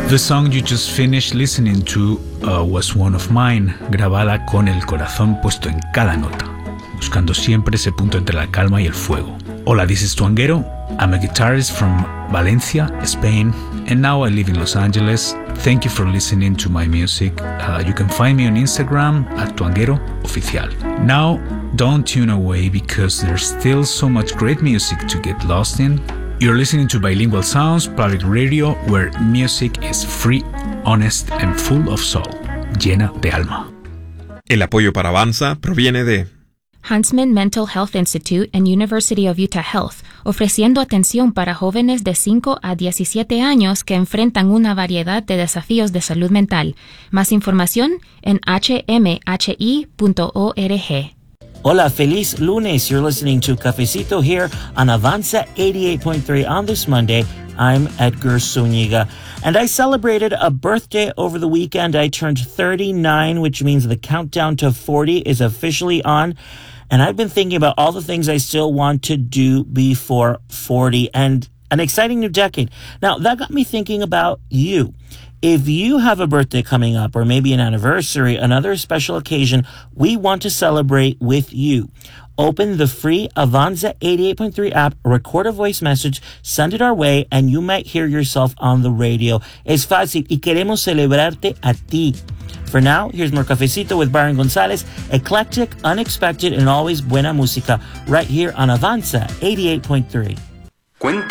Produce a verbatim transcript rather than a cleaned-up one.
The song you just finished listening to uh, was One of Mine, grabada con el corazón puesto en cada nota, buscando siempre ese punto entre la calma y el fuego. Hola, this is Tuanguero. I'm a guitarist from Valencia, Spain, and now I live in Los Angeles. Thank you for listening to my music. Uh, you can find me on Instagram at Tuanguero Oficial. Now, don't tune away because there's still so much great music to get lost in. You're listening to Bilingual Sounds, public radio, where music is free, honest, and full of soul, llena de alma. El apoyo para Avanza proviene de Huntsman Mental Health Institute and University of Utah Health, ofreciendo atención para jóvenes de cinco a diecisiete años que enfrentan una variedad de desafíos de salud mental. Más información en h m h i punto org. Hola, feliz lunes. You're listening to Cafecito here on Avanza eighty-eight point three. On this Monday, I'm Edgar Zuniga, and I celebrated a birthday over the weekend. I turned thirty-nine, which means the countdown to forty is officially on. And I've been thinking about all the things I still want to do before forty and an exciting new decade. Now, that got me thinking about you. If you have a birthday coming up, or maybe an anniversary, another special occasion, we want to celebrate with you. Open the free Avanza eighty-eight point three app, record a voice message, send it our way, and you might hear yourself on the radio. Es fácil y queremos celebrarte a ti. For now, here's more Cafecito with Byron Gonzalez, eclectic, unexpected, and always buena música, right here on Avanza eighty-eight point three.